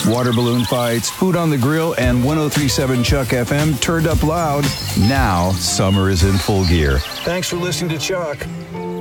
Water balloon fights, food on the grill, and 103.7 Chuck FM turned up loud. Now, summer is in full gear. Thanks for listening to Chuck.